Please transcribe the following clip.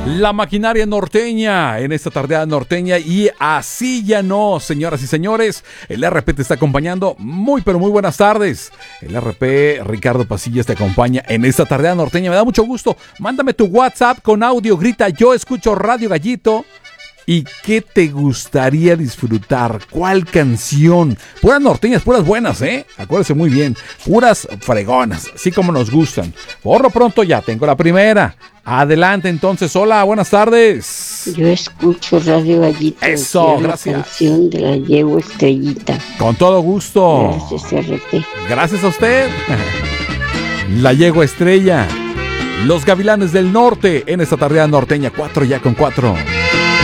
La maquinaria norteña en esta tardeada norteña, y así ya no, señoras y señores. El RP te está acompañando. Muy pero muy buenas tardes. El RP Ricardo Pasillas te acompaña en esta tardeada norteña. Me da mucho gusto. Mándame tu WhatsApp con audio, grita: yo escucho Radio Gallito. ¿Y qué te gustaría disfrutar? ¿Cuál canción? Puras norteñas, puras buenas, ¿eh? Acuérdese muy bien. Puras fregonas, así como nos gustan. Por lo pronto ya tengo la primera. Adelante entonces. Hola, buenas tardes. Yo escucho Radio Gallito. Eso, gracias. La canción de la Yegua Estrellita. Con todo gusto. Gracias, RP. Gracias a usted. La Yegua Estrella. Los Gavilanes del Norte en esta tardeada norteña. 4 ya con 4.